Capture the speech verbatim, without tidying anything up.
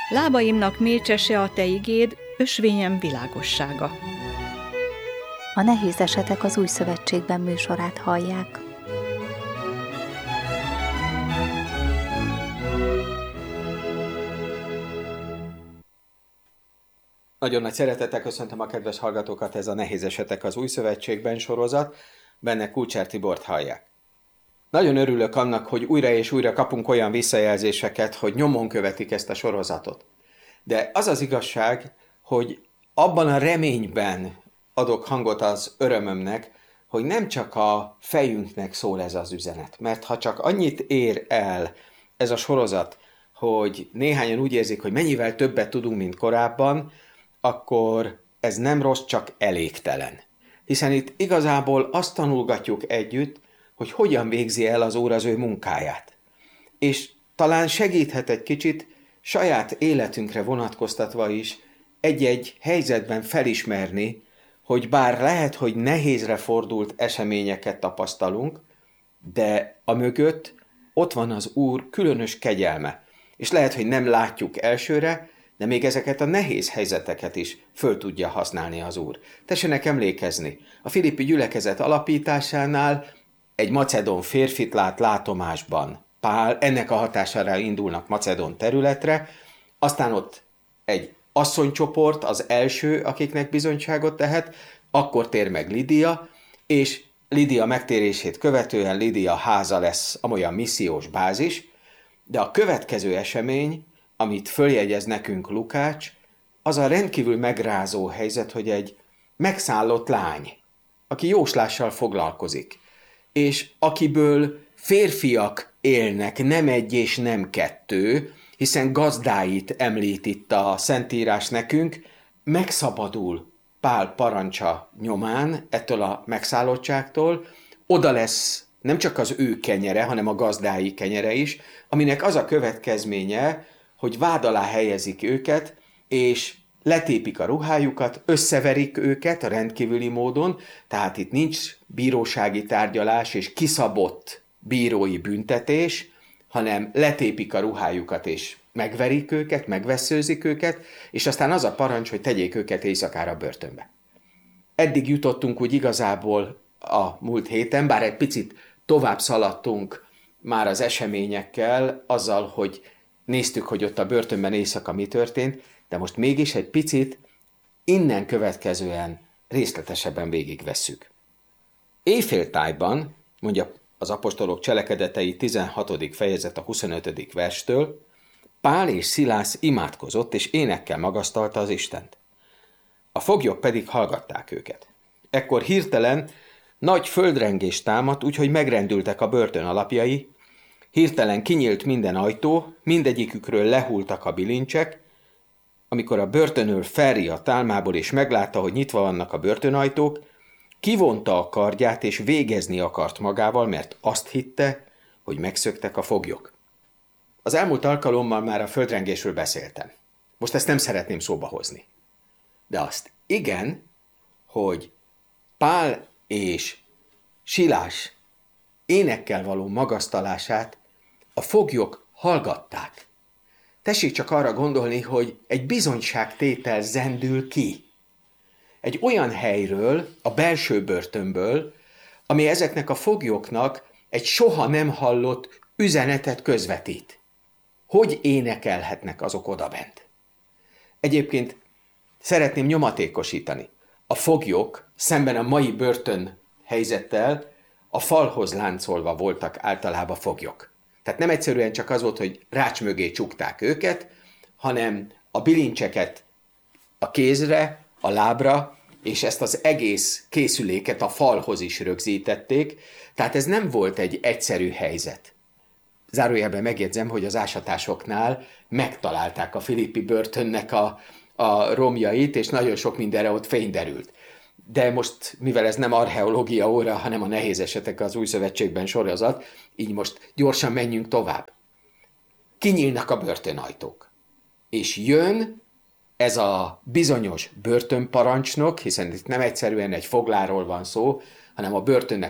Lábaimnak mécsese a te igéd, ösvényem világossága. A Nehéz esetek az Új Szövetségben műsorát hallják. Nagyon nagy szeretettel köszöntöm a kedves hallgatókat, ez a Nehéz esetek az Új Szövetségben sorozat, benne Kulcsár Tibort hallják. Nagyon örülök annak, hogy újra és újra kapunk olyan visszajelzéseket, hogy nyomon követik ezt a sorozatot. De az az igazság, hogy abban a reményben adok hangot az örömömnek, hogy nem csak a fejünknek szól ez az üzenet. Mert ha csak annyit ér el ez a sorozat, hogy néhányan úgy érzik, hogy mennyivel többet tudunk, mint korábban, akkor ez nem rossz, csak elégtelen. Hiszen itt igazából azt tanulgatjuk együtt, hogy hogyan végzi el az Úr az ő munkáját. És talán segíthet egy kicsit saját életünkre vonatkoztatva is egy-egy helyzetben felismerni, hogy bár lehet, hogy nehézre fordult eseményeket tapasztalunk, de a mögött ott van az Úr különös kegyelme. És lehet, hogy nem látjuk elsőre, de még ezeket a nehéz helyzeteket is föl tudja használni az Úr. Tessenek emlékezni, a filippi gyülekezet alapításánál egy macedón férfit lát látomásban Pál, ennek a hatására indulnak macedón területre, aztán ott egy asszonycsoport, az első, akiknek bizonyságot tehet, akkor tér meg Lidia, és Lidia megtérését követően Lidia háza lesz amolyan missziós bázis, de a következő esemény, amit följegyez nekünk Lukács, az a rendkívül megrázó helyzet, hogy egy megszállott lány, aki jóslással foglalkozik, és akiből férfiak élnek, nem egy és nem kettő, hiszen gazdáit említ itt a Szentírás nekünk, megszabadul Pál parancsa nyomán ettől a megszállottságtól, oda lesz nem csak az ő kenyere, hanem a gazdái kenyere is, aminek az a következménye, hogy vád alá helyezik őket, és letépik a ruhájukat, összeverik őket a rendkívüli módon, tehát itt nincs bírósági tárgyalás és kiszabott bírói büntetés, hanem letépik a ruhájukat és megverik őket, megvesszőzik őket, és aztán az a parancs, hogy tegyék őket éjszakára börtönbe. Eddig jutottunk úgy igazából a múlt héten, bár egy picit tovább szaladtunk már az eseményekkel, azzal, hogy néztük, hogy ott a börtönben éjszaka mi történt, de most mégis egy picit innen következően részletesebben végigvesszük. Éjféltájban, mondja az apostolok cselekedetei tizenhatodik fejezet a huszonötödik verstől, Pál és Szilász imádkozott és énekkel magasztalta az Istent. A foglyok pedig hallgatták őket. Ekkor hirtelen nagy földrengés támadt, úgyhogy megrendültek a börtön alapjai, hirtelen kinyílt minden ajtó, mindegyikükről lehultak a bilincsek, amikor a börtönőr felriadt álmából és meglátta, hogy nyitva vannak a börtönajtók, kivonta a kardját és végezni akart magával, mert azt hitte, hogy megszöktek a foglyok. Az elmúlt alkalommal már a földrengésről beszéltem. Most ezt nem szeretném szóba hozni. De azt igen, hogy Pál és Silás énekkel való magasztalását a foglyok hallgatták. Tessék csak arra gondolni, hogy egy bizonyságtétel zendül ki. Egy olyan helyről, a belső börtönből, ami ezeknek a foglyoknak egy soha nem hallott üzenetet közvetít. Hogy énekelhetnek azok odabent? Egyébként szeretném nyomatékosítani. A foglyok szemben a mai börtön helyzettel a falhoz láncolva voltak általában foglyok. Tehát nem egyszerűen csak az volt, hogy rács mögé csukták őket, hanem a bilincseket a kézre, a lábra, és ezt az egész készüléket a falhoz is rögzítették, tehát ez nem volt egy egyszerű helyzet. Zárójelben megjegyzem, hogy az ásatásoknál megtalálták a filippi börtönnek a, a romjait, és nagyon sok mindenre ott fény derült. De most, mivel ez nem archeológia óra, hanem a Nehéz esetek az Új Szövetségben sorozat, így most gyorsan menjünk tovább. Kinyílnak a börtönajtók, és jön ez a bizonyos börtönparancsnok, hiszen itt nem egyszerűen egy fogláról van szó, hanem a börtönnek